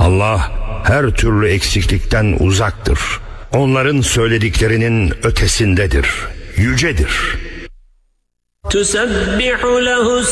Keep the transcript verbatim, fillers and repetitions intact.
Allah her türlü eksiklikten uzaktır. Onların söylediklerinin ötesindedir, yücedir. تسبح له